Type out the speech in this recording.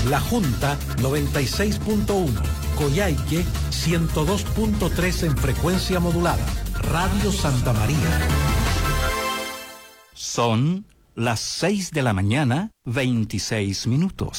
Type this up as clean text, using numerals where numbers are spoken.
La Junta 96.1, Coyhaique 102.3 en frecuencia modulada. Radio Santa María. Son las 6 de la mañana, 26 minutos.